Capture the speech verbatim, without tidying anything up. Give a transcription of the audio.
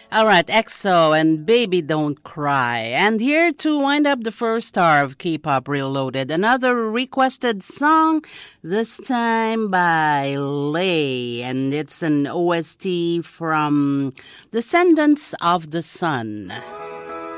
All right, EXO and Baby Don't Cry. And here to wind up the first hour of K-Pop Reloaded, another requested song, this time by Lay. And it's an O S T from Descendants of the Sun.